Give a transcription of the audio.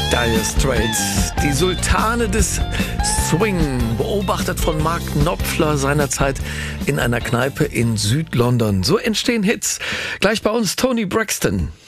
Dire Straits, die Sultane des Swing, beobachtet von Mark Knopfler seinerzeit in einer Kneipe in Südlondon. So entstehen Hits. Gleich bei uns Toni Braxton.